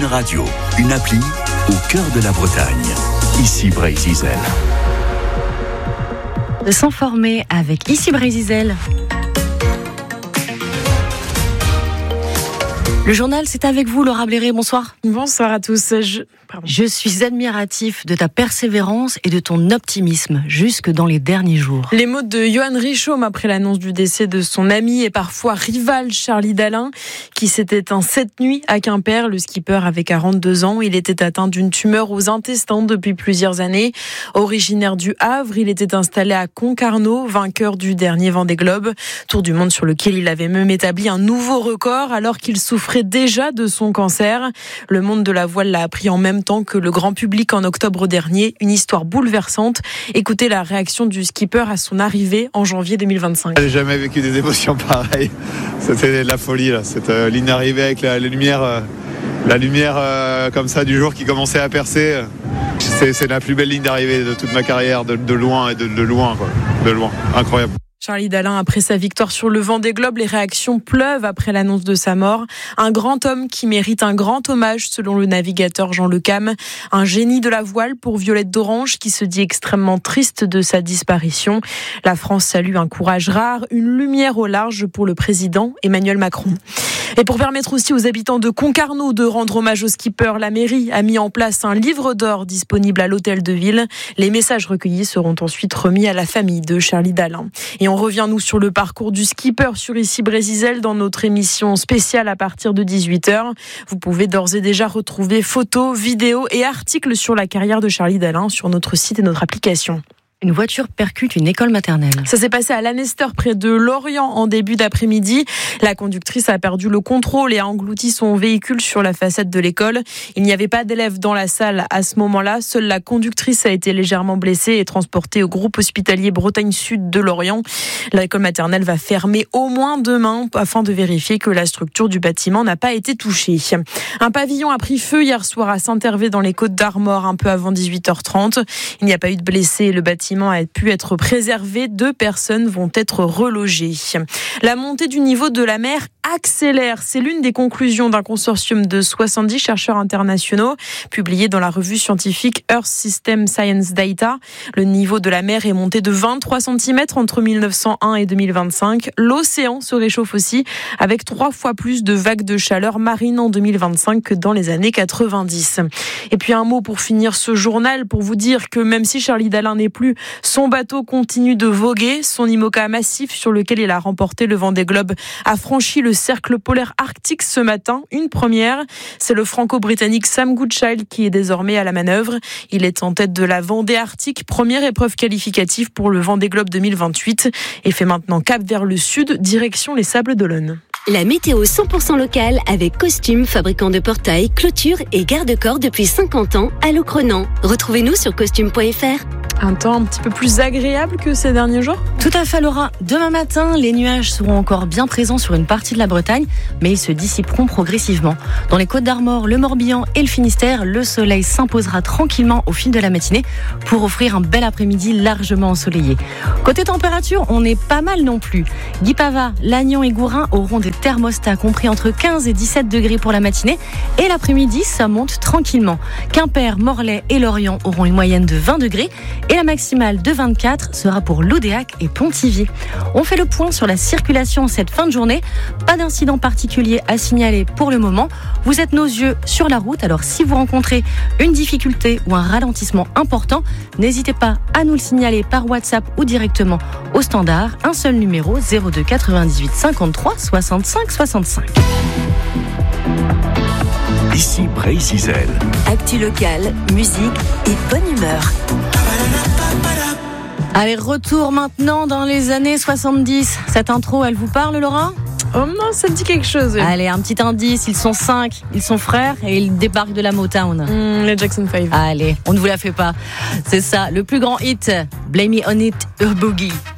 Radio, une appli au cœur de la Bretagne. Ici Brézizel. De s'informer avec Ici Brézizel. Le journal, c'est avec vous, Laura Bléré. Bonsoir. Bonsoir à tous. Je suis admiratif de ta persévérance et de ton optimisme jusque dans les derniers jours. Les mots de Johan Richomme après l'annonce du décès de son ami et parfois rival Charlie Dalin, qui s'est éteint cette nuit à Quimper. Le skipper avait 42 ans. Il était atteint d'une tumeur aux intestins depuis plusieurs années. Originaire du Havre, il était installé à Concarneau, vainqueur du dernier Vendée Globe. Tour du monde sur lequel il avait même établi un nouveau record alors qu'il souffrait déjà de son cancer. Le monde de la voile l'a appris en même temps que le grand public en octobre dernier. Une histoire bouleversante. Écoutez la réaction du skipper à son arrivée en janvier 2025. J'ai jamais vécu des émotions pareilles. C'était de la folie là. Cette ligne d'arrivée avec la lumière comme ça du jour qui commençait à percer. C'est la plus belle ligne d'arrivée de toute ma carrière, de loin et de loin quoi. De loin, incroyable. Charlie Dalin, après sa victoire sur le Vendée Globe, les réactions pleuvent après l'annonce de sa mort. Un grand homme qui mérite un grand hommage, selon le navigateur Jean Le Cam. Un génie de la voile pour Violette d'Orange, qui se dit extrêmement triste de sa disparition. La France salue un courage rare, une lumière au large pour le président Emmanuel Macron. Et pour permettre aussi aux habitants de Concarneau de rendre hommage au skipper, la mairie a mis en place un livre d'or disponible à l'hôtel de ville. Les messages recueillis seront ensuite remis à la famille de Charlie Dalin. Et on revient, nous, sur le parcours du skipper sur Ici Brézizel dans notre émission spéciale à partir de 18h. Vous pouvez d'ores et déjà retrouver photos, vidéos et articles sur la carrière de Charlie Dalin sur notre site et notre application. Une voiture percute une école maternelle. Ça s'est passé à Lanester, près de Lorient, en début d'après-midi. La conductrice a perdu le contrôle et a englouti son véhicule sur la façade de l'école. Il n'y avait pas d'élèves dans la salle à ce moment-là. Seule la conductrice a été légèrement blessée et transportée au groupe hospitalier Bretagne Sud de Lorient. L'école maternelle va fermer au moins demain afin de vérifier que la structure du bâtiment n'a pas été touchée. Un pavillon a pris feu hier soir à Saint-Hervé dans les Côtes-d'Armor, un peu avant 18h30. Il n'y a pas eu de blessés et le bâtiment a pu être préservé. 2 personnes vont être relogées. La montée du niveau de la mer accélère. C'est l'une des conclusions d'un consortium de 70 chercheurs internationaux publié dans la revue scientifique Earth System Science Data. Le niveau de la mer est monté de 23 cm entre 1901 et 2025. L'océan se réchauffe aussi avec 3 fois plus de vagues de chaleur marine en 2025 que dans les années 90. Et puis un mot pour finir ce journal pour vous dire que même si Charlie Dalin n'est plus, son bateau continue de voguer. Son IMOCA massif sur lequel il a remporté le Vendée Globe a franchi le cercle polaire arctique ce matin. Une première, c'est le franco-britannique Sam Goodchild qui est désormais à la manœuvre. Il est en tête de la Vendée Arctique, première épreuve qualificative pour le Vendée Globe 2028 et fait maintenant cap vers le sud, direction les Sables d'Olonne. La météo 100% locale avec Costume, fabricant de portails, clôtures et garde-corps depuis 50 ans à Locronan. Retrouvez-nous sur costume.fr. Un temps un petit peu plus agréable que ces derniers jours ? Tout à fait, Laura. Demain matin, les nuages seront encore bien présents sur une partie de la Bretagne, mais ils se dissiperont progressivement. Dans les Côtes-d'Armor, le Morbihan et le Finistère, le soleil s'imposera tranquillement au fil de la matinée pour offrir un bel après-midi largement ensoleillé. Côté température, on est pas mal non plus. Guipava, Lannion et Gourin auront des thermostats compris entre 15 et 17 degrés pour la matinée, et l'après-midi, ça monte tranquillement. Quimper, Morlaix et Lorient auront une moyenne de 20 degrés, et la maximale de 24 sera pour Loudéac et Pontivy. On fait le point sur la circulation cette fin de journée. Pas d'incident particulier à signaler pour le moment. Vous êtes nos yeux sur la route, alors si vous rencontrez une difficulté ou un ralentissement important, n'hésitez pas à nous le signaler par WhatsApp ou directement au standard. Un seul numéro, 02 98 53 65 65. Ici Brézizel. Actu locale, musique et bonne humeur. Allez, retour maintenant dans les années 70. Cette intro, elle vous parle, Laura ? Oh non, ça me dit quelque chose. Oui. Allez, un petit indice, ils sont 5, ils sont frères et ils débarquent de la Motown. Les Jackson 5. Allez, on ne vous la fait pas. C'est ça, le plus grand hit, Blame Me On It, A Boogie.